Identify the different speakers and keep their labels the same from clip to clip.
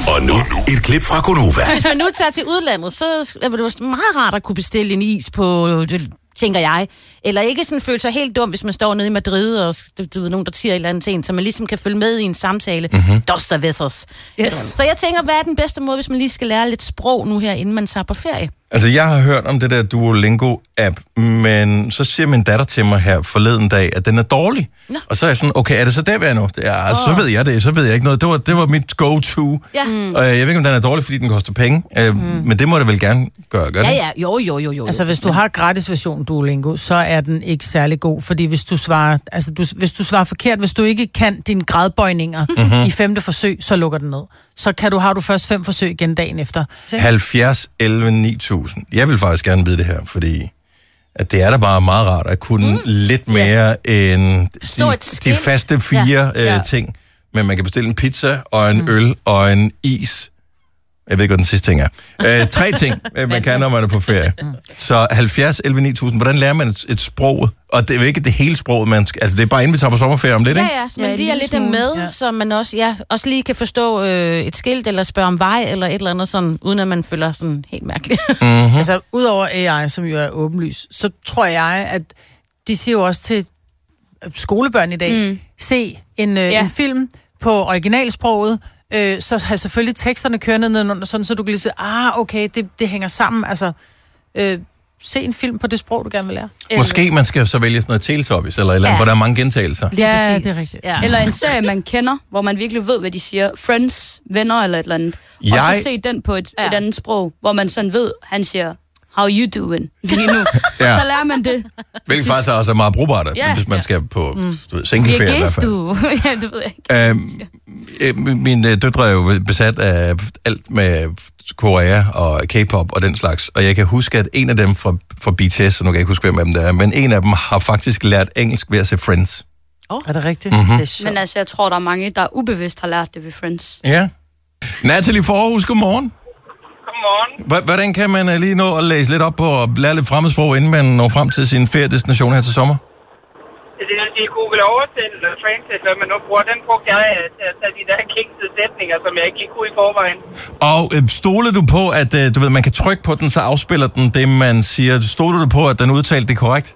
Speaker 1: Og nu et klip fra Gonova.
Speaker 2: Hvis man nu tager til udlandet, så er det meget rart at kunne bestille en is på, tænker jeg. Eller ikke sådan føle sig helt dum, hvis man står nede i Madrid, og du ved, nogen, der siger et eller andet til en, så man ligesom kan følge med i en samtale. Dos cervezas. Yes. Så jeg tænker, hvad er den bedste måde, hvis man lige skal lære lidt sprog nu her, inden man tager på ferie?
Speaker 3: Altså, jeg har hørt om det der Duolingo-app, men så siger min datter til mig her forleden dag, at den er dårlig. Nå. Og så er jeg sådan, okay, er det så der, vi er nu? Ja, så ved jeg det, så ved jeg ikke noget. Det var mit go-to. Ja. Og jeg ved ikke, om den er dårlig, fordi den koster penge, men det må det vel gerne gøre, gør det?
Speaker 2: Ja, jo.
Speaker 4: Altså, hvis du har gratis version Duolingo, så er den ikke særlig god, fordi hvis du svarer forkert, hvis du ikke kan dine gradbøjninger i 5. forsøg, så lukker den ned. Så har du først 5 forsøg igen dagen efter.
Speaker 3: 70, 11, 9000. Jeg vil faktisk gerne vide det her, fordi at det er da bare meget rart at kunne lidt mere end de faste 4 ting. Men man kan bestille en pizza og en øl og en is. Jeg ved ikke, hvad den sidste ting er. 3 ting, man kan, når man er på ferie. Så 70, 11, 9000. Hvordan lærer man et sprog? Og det er jo ikke det hele sprog, altså det er bare inden vi tager på sommerferie om lidt, ikke?
Speaker 2: Ja, så man lige er lidt med, så man også lige kan forstå et skilt, eller spørge om vej, eller et eller andet sådan, uden at man føler sådan helt mærkeligt.
Speaker 4: Altså, udover AI, som jo er åbenlys, så tror jeg, at de siger jo også til skolebørn i dag, se en film på originalsproget, så har selvfølgelig teksterne kørende nedenunder, sådan, så du kan lige sige, okay, det hænger sammen. Altså, se en film på det sprog, du gerne vil lære.
Speaker 3: Måske man skal så vælge sådan noget Teletubbies, eller et eller andet, hvor der er mange gentagelser.
Speaker 4: Ja, det er rigtigt.
Speaker 5: Ja. Eller en serie, man kender, hvor man virkelig ved, hvad de siger. Friends, venner eller et eller andet. Og så se den på et andet sprog, hvor man sådan ved, han siger, how you doing lige nu. Så lærer man det.
Speaker 3: Hvilket faktisk også er meget brugbart, hvis man skal på singleferie i hvert fald.
Speaker 5: Ja, det ved jeg ikke.
Speaker 3: Mine døtre er jo besat af alt med Korea og K-pop og den slags. Og jeg kan huske, at en af dem fra BTS, så nu kan jeg ikke huske, hvem af dem der er, men en af dem har faktisk lært engelsk ved at se Friends.
Speaker 4: Er det rigtigt? Det er
Speaker 5: men altså, jeg tror, der er mange, der ubevidst har lært det ved Friends.
Speaker 3: Ja. Natalie Forhus, godmorgen.
Speaker 6: Godmorgen.
Speaker 3: Hvordan kan man lige nå at læse lidt op på og lære lidt fremmedsprog, inden man når frem til sin feriedestination her til sommer?
Speaker 6: Det vil sige Google Oversæt eller Translate, hvad man nu bruger. Den brugte jeg til at tage de der kingsede sætninger, som jeg ikke lige kunne i forvejen.
Speaker 3: Og stoler du på, at man kan trykke på den, så afspiller den det, man siger? Stoler du på, at den udtalte det korrekt?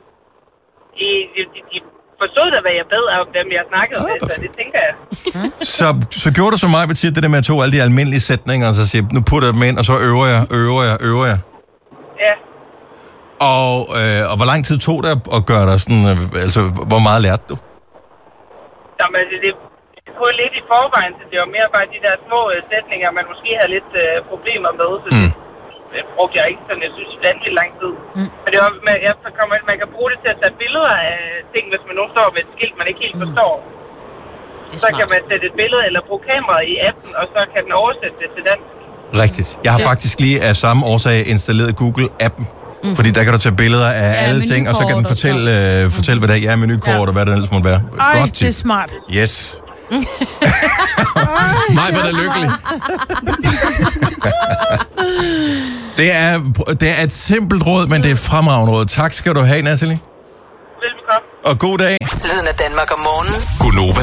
Speaker 6: De forstod da, hvad jeg bed af dem, jeg snakkede med, så det tænker jeg.
Speaker 3: Så gjorde du som mig, vil sige, det der med at tage alle de almindelige sætninger, og så siger, nu putter jeg dem ind, og så øver jeg.
Speaker 6: Ja.
Speaker 3: Og hvor lang tid tog det at gøre dig sådan, altså, hvor meget lærte du?
Speaker 6: Jamen, det kunne lidt i forvejen, så det var mere bare de der små sætninger, man måske havde lidt problemer med, så det brugte jeg ikke sådan, jeg synes, vanvittigt lang tid. Men det var, man kan bruge det til at tage billeder af ting, hvis man nu står med et skilt, man ikke helt forstår. Så kan man sætte et billede eller bruge kameraet i appen, og så kan den oversætte det til dansk.
Speaker 3: Rigtigt. Jeg har faktisk lige af samme årsag installeret Google-appen. Fordi der kan du tage billeder af alle ting, og så kan den fortælle, hvad der er menukort, og hvad det ellers må være.
Speaker 4: Godt det er smart.
Speaker 3: Yes. Mig var da lykkelig. Det er et simpelt råd, men det er et fremragende råd. Tak skal du have, Natalie.
Speaker 6: Velbekomme.
Speaker 3: Og god dag.
Speaker 7: Lyden af Danmark om morgenen.
Speaker 1: Gonova.